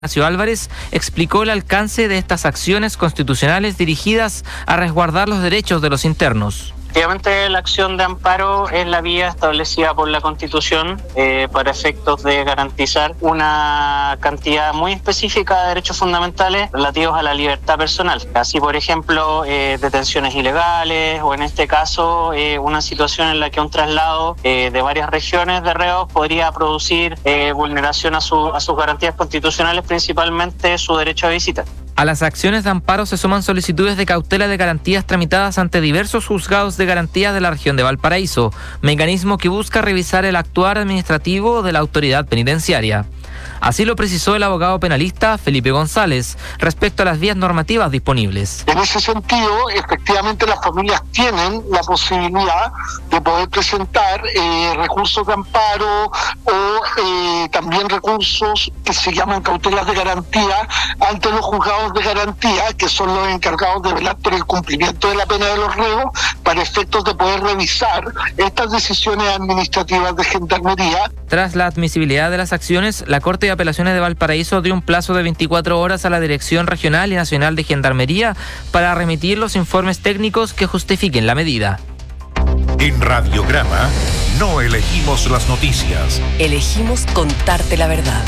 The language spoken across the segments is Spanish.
Ignacio Álvarez explicó el alcance de estas acciones constitucionales dirigidas a resguardar los derechos de los internos. Efectivamente, la acción de amparo es la vía establecida por la Constitución para efectos de garantizar una cantidad muy específica de derechos fundamentales relativos a la libertad personal. Así, por ejemplo, detenciones ilegales o, en este caso, una situación en la que un traslado de varias regiones de reos podría producir vulneración a sus garantías constitucionales, principalmente su derecho a visita. A las acciones de amparo se suman solicitudes de cautela de garantías tramitadas ante diversos juzgados de garantías de la región de Valparaíso, mecanismo que busca revisar el actuar administrativo de la autoridad penitenciaria. Así lo precisó el abogado penalista Felipe González respecto a las vías normativas disponibles. En ese sentido, efectivamente las familias tienen la posibilidad de poder presentar recursos de amparo o también recursos que se llaman cautelas de garantía ante los juzgados de garantía, que son los encargados de velar por el cumplimiento de la pena de los reos, para efectos de poder revisar estas decisiones administrativas de gendarmería. Tras la admisibilidad de las acciones, la Corte de Apelaciones de Valparaíso dio un plazo de 24 horas a la Dirección Regional y Nacional de Gendarmería para remitir los informes técnicos que justifiquen la medida. En Radiograma no elegimos las noticias. Elegimos contarte la verdad.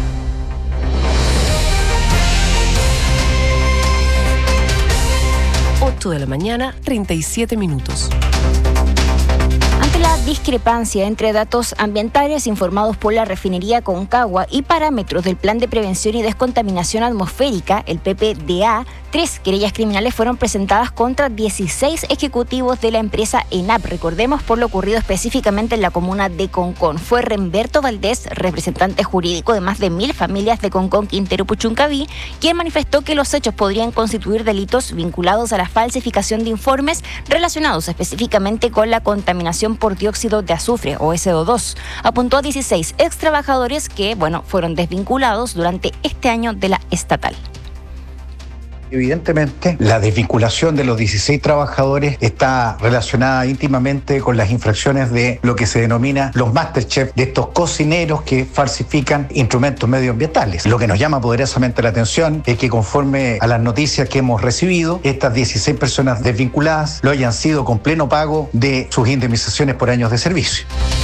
8 de la mañana, 37 minutos. Ante la discrepancia entre datos ambientales informados por la refinería Concagua y parámetros del Plan de Prevención y Descontaminación Atmosférica, el PPDA, 3 querellas criminales fueron presentadas contra 16 ejecutivos de la empresa ENAP. Recordemos por lo ocurrido específicamente en la comuna de Concón. Fue Remberto Valdés, representante jurídico de más de 1.000 familias de Concón, Quintero, Puchuncaví, quien manifestó que los hechos podrían constituir delitos vinculados a la falsificación de informes relacionados específicamente con la contaminación por dióxido de azufre o SO2. Apuntó a 16 ex trabajadores que, fueron desvinculados durante este año de la estatal. Evidentemente, la desvinculación de los 16 trabajadores está relacionada íntimamente con las infracciones de lo que se denomina los Masterchef, de estos cocineros que falsifican instrumentos medioambientales. Lo que nos llama poderosamente la atención es que, conforme a las noticias que hemos recibido, estas 16 personas desvinculadas lo hayan sido con pleno pago de sus indemnizaciones por años de servicio.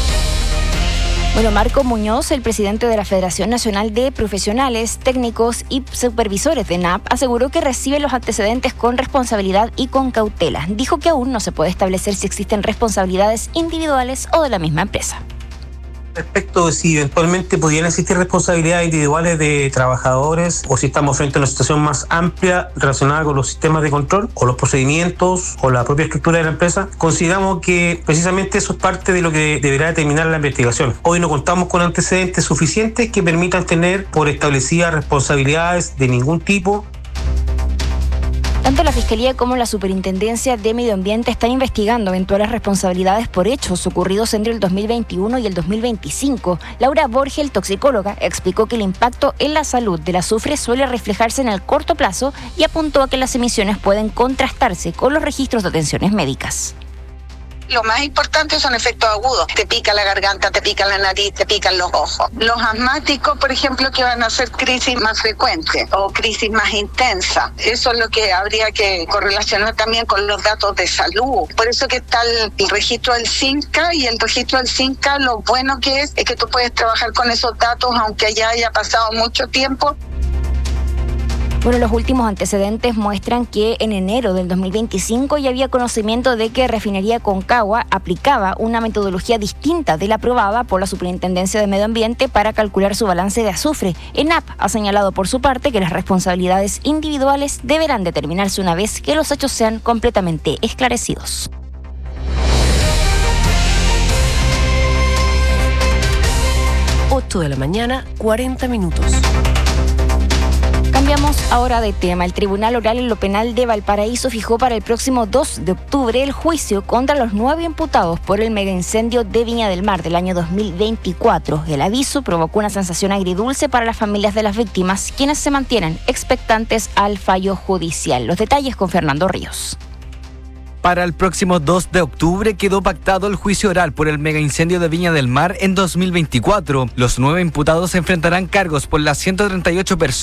Marco Muñoz, el presidente de la Federación Nacional de Profesionales, Técnicos y Supervisores de ENAP, aseguró que recibe los antecedentes con responsabilidad y con cautela. Dijo que aún no se puede establecer si existen responsabilidades individuales o de la misma empresa. Respecto de si eventualmente pudieran existir responsabilidades individuales de trabajadores o si estamos frente a una situación más amplia relacionada con los sistemas de control o los procedimientos o la propia estructura de la empresa, consideramos que precisamente eso es parte de lo que deberá determinar la investigación. Hoy no contamos con antecedentes suficientes que permitan tener por establecidas responsabilidades de ningún tipo. Tanto la Fiscalía como la Superintendencia de Medio Ambiente están investigando eventuales responsabilidades por hechos ocurridos entre el 2021 y el 2025. Laura Borgel, toxicóloga, explicó que el impacto en la salud del azufre suele reflejarse en el corto plazo y apuntó a que las emisiones pueden contrastarse con los registros de atenciones médicas. Lo más importante son efectos agudos. Te pica la garganta, te pica la nariz, te pican los ojos. Los asmáticos, por ejemplo, que van a ser crisis más frecuentes o crisis más intensas. Eso es lo que habría que correlacionar también con los datos de salud. Por eso que está el registro del CINCA, y el registro del CINCA lo bueno que es que tú puedes trabajar con esos datos aunque ya haya pasado mucho tiempo. Los últimos antecedentes muestran que en enero del 2025 ya había conocimiento de que Refinería Concagua aplicaba una metodología distinta de la aprobada por la Superintendencia de Medio Ambiente para calcular su balance de azufre. ENAP ha señalado por su parte que las responsabilidades individuales deberán determinarse una vez que los hechos sean completamente esclarecidos. Ocho de la mañana, 40 minutos. Cambiamos ahora de tema. El Tribunal Oral en lo Penal de Valparaíso fijó para el próximo 2 de octubre el juicio contra los 9 imputados por el megaincendio de Viña del Mar del año 2024. El aviso provocó una sensación agridulce para las familias de las víctimas, quienes se mantienen expectantes al fallo judicial. Los detalles con Fernando Ríos. Para el próximo 2 de octubre quedó pactado el juicio oral por el megaincendio de Viña del Mar en 2024. Los 9 imputados enfrentarán cargos por las 138 personas